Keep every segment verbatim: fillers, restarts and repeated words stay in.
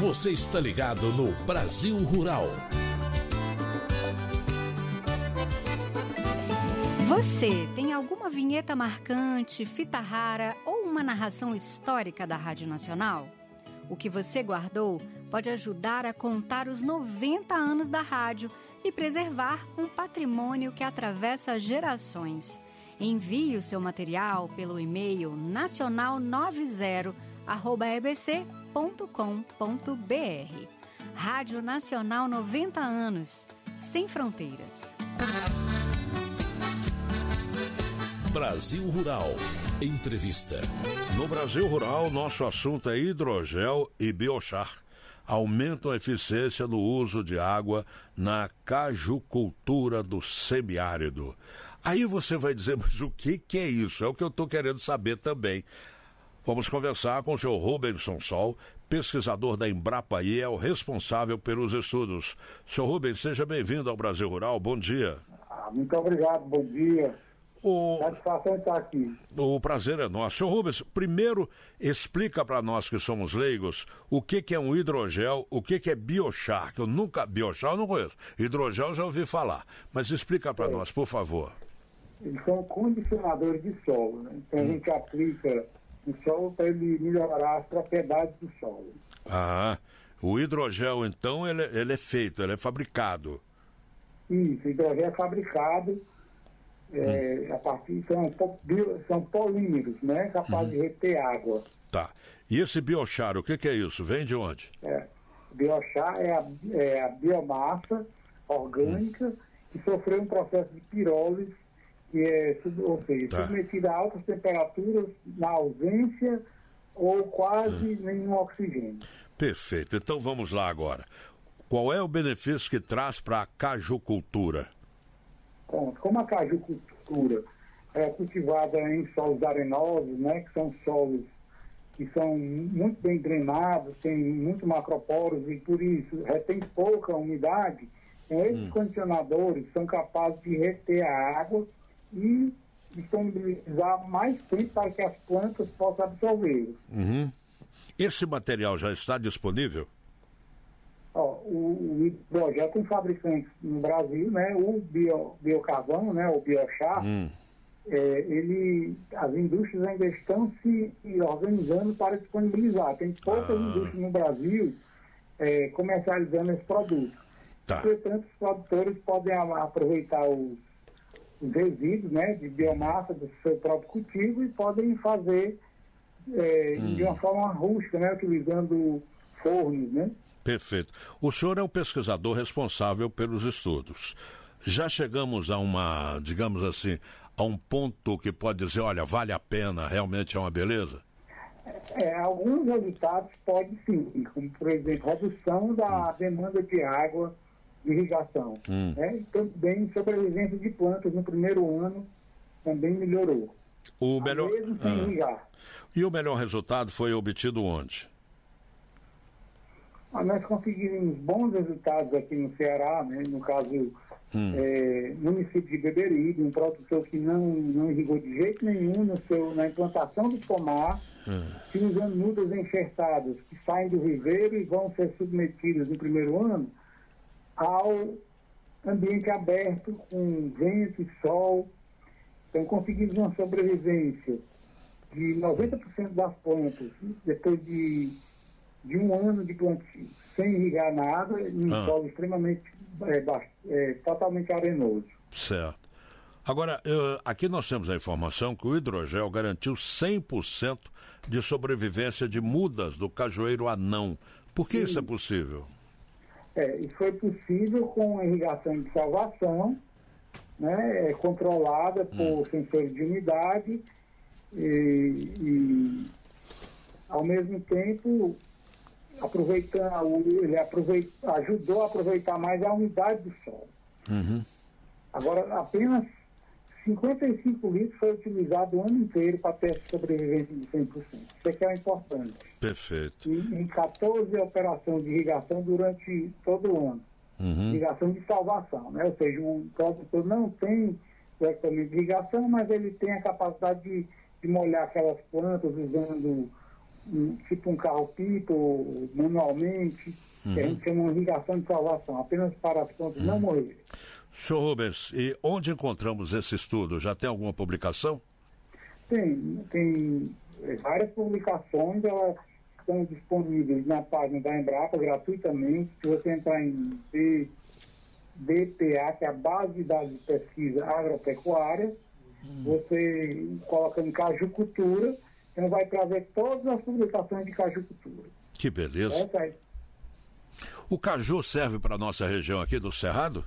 Você está ligado no Brasil Rural. Você tem alguma vinheta marcante, fita rara ou uma narração histórica da Rádio Nacional? O que você guardou pode ajudar a contar os noventa anos da rádio e preservar um patrimônio que atravessa gerações. Envie o seu material pelo e-mail nacional noventa arroba e b c ponto com ponto b r. Rádio Nacional noventa anos, sem fronteiras. Brasil Rural. Entrevista. No Brasil Rural, nosso assunto é hidrogel e biochar. Aumentam a eficiência no uso de água na cajucultura do semiárido. Aí você vai dizer, mas o que, que é isso? É o que eu estou querendo saber também. Vamos conversar com o senhor Rubens Sol, pesquisador da Embrapa e é o responsável pelos estudos. senhor Rubens, seja bem-vindo ao Brasil Rural. Bom dia. Ah, muito obrigado, bom dia. O... Satisfação estar aqui. O prazer é nosso. senhor Rubens, primeiro explica para nós que somos leigos o que, que é um hidrogel, o que, que é biochar, que eu nunca... Biochar eu não conheço. Hidrogel eu já ouvi falar. Mas explica para é. nós, por favor. Eles são condicionadores de solo, né? Então hum. a gente aplica no solo para ele melhorar as propriedades do solo. Ah, o hidrogel então ele, ele é feito, ele é fabricado. Isso, o hidrogel é fabricado É, hum. a partir são, são polímeros, né, capazes uhum. de reter água. Tá. E esse biochar, o que, que é isso? Vem de onde? É, biochar é a, é a biomassa orgânica hum. que sofreu um processo de pirólise, que é, ou seja, tá. submetida a altas temperaturas na ausência ou quase hum. nenhum oxigênio. Perfeito. Então vamos lá agora. Qual é o benefício que traz para a cajucultura? Como a cajucultura é cultivada em solos arenosos, né, que são solos que são muito bem drenados, têm muito macroporos e por isso retém pouca umidade, então esses hum. condicionadores são capazes de reter a água e disponibilizar mais tempo para que as plantas possam absorver. Uhum. Esse material já está disponível? Ó, o, o hidrogel tem fabricantes no Brasil, né? O bio, biocarvão, né? O biochar, hum. é, ele, as indústrias ainda estão se organizando para disponibilizar. Tem poucas ah. indústrias no Brasil é, comercializando esse produto. Tá. Portanto, os produtores podem aproveitar os, os resíduos, né, de biomassa do seu próprio cultivo e podem fazer é, hum. de uma forma rústica, né? Utilizando fornos, né? Perfeito. O senhor é o pesquisador responsável pelos estudos. Já chegamos a uma, digamos assim, a um ponto que pode dizer, olha, vale a pena, realmente é uma beleza? É, alguns resultados podem sim, como por exemplo, redução da hum. demanda de água de irrigação. Hum. Né? E também sobrevivência de plantas no primeiro ano também melhorou. O melhor... Mesmo sem ah. irrigar. E o melhor resultado foi obtido onde? Nós conseguimos bons resultados aqui no Ceará, né? No caso, hum. é, no município de Beberibe, um produtor que não, não irrigou de jeito nenhum no seu, na implantação do pomar, hum. usando mudas enxertadas que saem do viveiro e vão ser submetidas no primeiro ano ao ambiente aberto, com vento e sol. Então conseguimos uma sobrevivência de noventa por cento das plantas depois de de um ano de plantio, sem irrigar nada, em um ah. solo extremamente, é, é, totalmente arenoso. Certo. Agora, eu, aqui nós temos a informação que o hidrogel garantiu cem por cento de sobrevivência de mudas do cajueiro anão. Por que Sim. isso é possível? É, isso foi possível com a irrigação de salvação, né, é, controlada por hum. sensores de umidade e, e ao mesmo tempo aproveitando, ele aproveita, ajudou a aproveitar mais a umidade do solo. Uhum. Agora, apenas cinquenta e cinco litros foi utilizado o ano inteiro para ter essa sobrevivência de cem por cento. Isso é que é importante. Perfeito. E em catorze operações de irrigação durante todo o ano. Uhum. Irrigação de salvação, né? Ou seja, o produtor não tem o equipamento de irrigação, mas ele tem a capacidade de, de molhar aquelas plantas usando um, tipo um carro-pipa, manualmente, uhum. que a gente chama de irrigação de salvação, apenas para as plantas uhum. não morrerem. senhor Rubens, e onde encontramos esse estudo? Já tem alguma publicação? Tem, tem várias publicações, elas estão disponíveis na página da Embrapa gratuitamente. Se você entrar em B P A, que é a Base de Dados de Pesquisa Agropecuária, hum. você coloca em cajucultura, então vai trazer todas as publicações de cajucultura. Que beleza. É, tá. O caju serve para a nossa região aqui do Cerrado?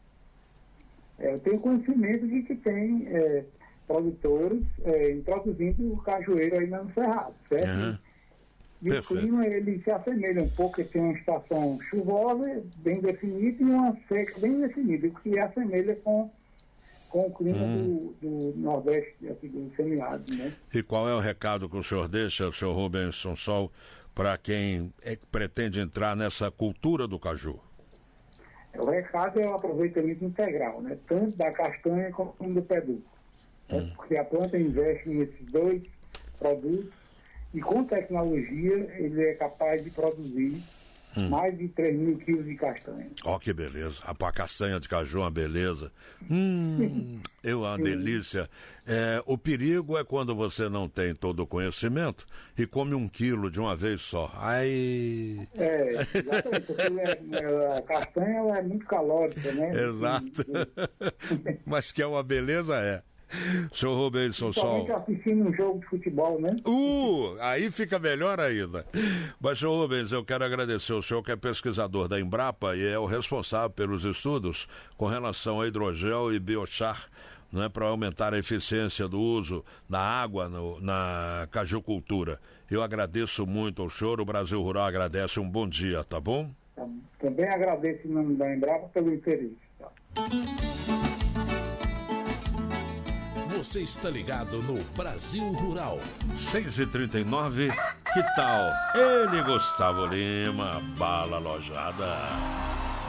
É, eu tenho conhecimento de que tem é, produtores é, introduzindo o cajueiro aí no Cerrado, certo? Uhum. E Perfeito. O clima, ele se assemelha um pouco, ele tem uma estação chuvosa bem definida e uma seca bem definida, o que se assemelha com, com o clima hum. do, do Nordeste, aqui do semiárido, né? E qual é o recado que o senhor deixa, o senhor Rubens Sonsol, para quem é, pretende entrar nessa cultura do caju? O recado é o aproveitamento integral, né? Tanto da castanha como do pé duro. Hum. É porque a planta investe nesses dois produtos e com tecnologia ele é capaz de produzir hum. mais de três mil quilos de castanha. Ó, oh, que beleza. A castanha de caju é uma beleza. Hum, é uma Sim. delícia. É, o perigo é quando você não tem todo o conhecimento e come um quilo de uma vez só. Ai... É, exatamente. Porque a castanha ela é muito calórica, né? Exato. Mas que é uma beleza, é. senhor Rubens Sonsol. assistindo um jogo de futebol, né? Uh, aí fica melhor ainda. Mas, senhor Rubens, eu quero agradecer ao senhor que é pesquisador da Embrapa e é o responsável pelos estudos com relação a hidrogel e biochar, né, para aumentar a eficiência do uso da água no, na cajucultura. Eu agradeço muito ao senhor, o Brasil Rural agradece, um bom dia, tá bom? Também agradeço em nome da Embrapa pelo interesse. Tá? Você está ligado no Brasil Rural. seis e trinta e nove, que tal? Ele, Gustavo Lima, bala alojada.